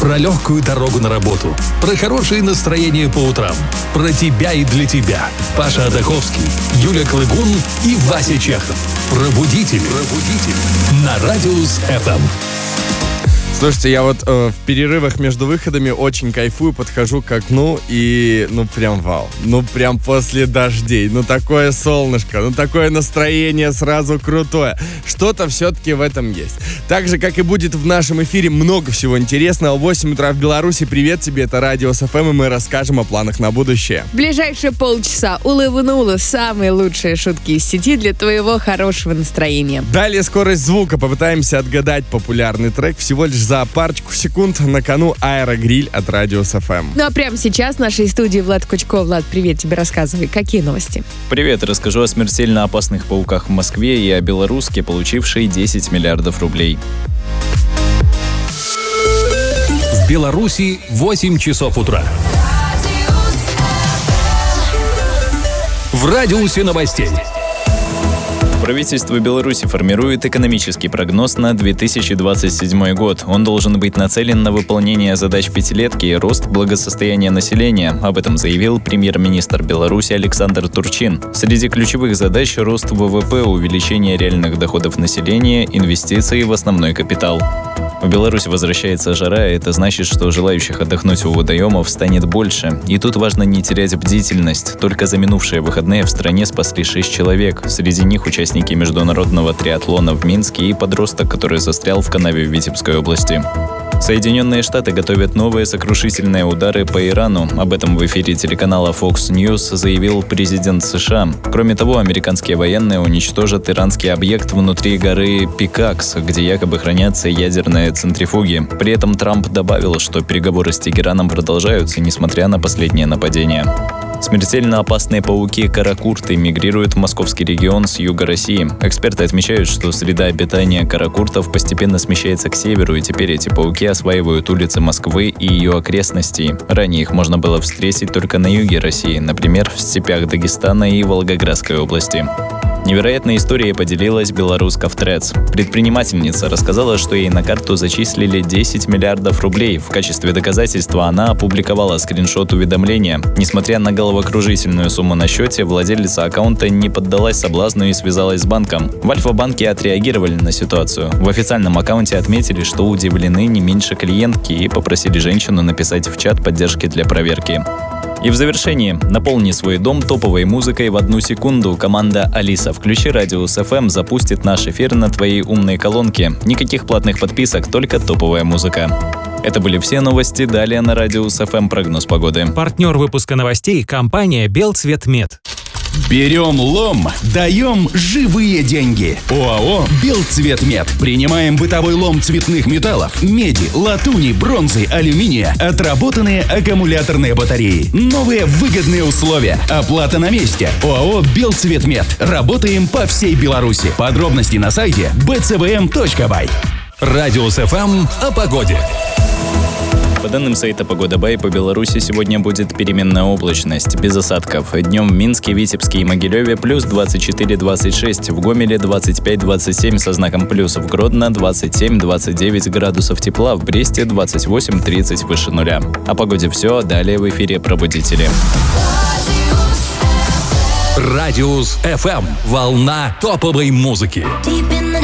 Про легкую дорогу на работу, про хорошее настроение по утрам, про тебя и для тебя. Паша Адаховский, Юля Клыгун и Вася Чехов. Пробудители. На Радиус FM. Слушайте, я вот в перерывах между выходами очень кайфую, подхожу к окну и, прям вау. Прям после дождей. Такое солнышко, такое настроение сразу крутое. Что-то все-таки в этом есть. Так же, как и будет в нашем эфире, много всего интересного. В 8 утра в Беларуси. Привет тебе, это Радиус FM, и мы расскажем о планах на будущее. В ближайшие полчаса улыбнула самые лучшие шутки из сети для твоего хорошего настроения. Далее скорость звука. Попытаемся отгадать популярный трек всего лишь за парочку секунд. На кону Аэрогриль от Радиус FM. Ну а прямо сейчас в нашей студии Влад Кучко. Влад, привет тебе, рассказывай, какие новости? Привет, расскажу о смертельно опасных пауках в Москве и о белоруске, получившей 10 миллиардов рублей. В Беларуси 8 часов утра. В радиусе новостей. Правительство Беларуси формирует экономический прогноз на 2027 год. Он должен быть нацелен на выполнение задач пятилетки и рост благосостояния населения. Об этом заявил премьер-министр Беларуси Александр Турчин. Среди ключевых задач – рост ВВП, увеличение реальных доходов населения, инвестиции в основной капитал. В Беларусь возвращается жара, и это значит, что желающих отдохнуть у водоемов станет больше. И тут важно не терять бдительность. Только за минувшие выходные в стране спасли 6 человек. Среди них участники международного триатлона в Минске и подросток, который застрял в канаве в Витебской области. Соединенные Штаты готовят новые сокрушительные удары по Ирану. Об этом в эфире телеканала Fox News заявил президент США. Кроме того, американские военные уничтожат иранский объект внутри горы Пикакс, где якобы хранятся ядерные центрифуги. При этом Трамп добавил, что переговоры с Тегераном продолжаются, несмотря на последнее нападение. Смертельно опасные пауки-каракурты мигрируют в московский регион с юга России. Эксперты отмечают, что среда обитания каракуртов постепенно смещается к северу, и теперь эти пауки осваивают улицы Москвы и ее окрестностей. Ранее их можно было встретить только на юге России, например, в степях Дагестана и Волгоградской области. Невероятной историей поделилась белоруска в Threads. Предпринимательница рассказала, что ей на карту зачислили 10 миллиардов рублей. В качестве доказательства она опубликовала скриншот уведомления. Несмотря на головокружительную сумму на счете, владелица аккаунта не поддалась соблазну и связалась с банком. В Альфа-банке отреагировали на ситуацию. В официальном аккаунте отметили, что удивлены не меньше клиентки и попросили женщину написать в чат поддержки для проверки. И в завершении, наполни свой дом топовой музыкой в 1 секунду. Команда «Алиса, включи Радиус FM» запустит наш эфир на твоей умной колонке. Никаких платных подписок, только топовая музыка. Это были все новости. Далее на Радиус FM прогноз погоды. Партнер выпуска новостей – компания «Белцветмет». Берем лом, даем живые деньги. ОАО «Белцветмет». Принимаем бытовой лом цветных металлов, меди, латуни, бронзы, алюминия, отработанные аккумуляторные батареи. Новые выгодные условия. Оплата на месте. ОАО «Белцветмет». Работаем по всей Беларуси. Подробности на сайте bcvm.by. Радиус FM о погоде. По данным сайта «Погода.бай», по Беларуси сегодня будет переменная облачность, без осадков. Днем в Минске, Витебске и Могилеве плюс 24-26, в Гомеле 25-27 со знаком плюс, в Гродно 27-29 градусов тепла, в Бресте 28-30 выше нуля. О погоде все, далее в эфире «Пробудители». Радиус FM. Волна топовой музыки.